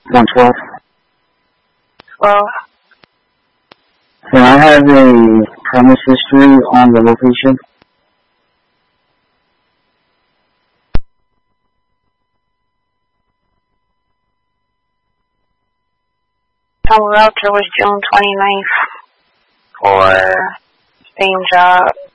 112. Well, Can I have a premise history on the location? Tom Router was June 29th for same job.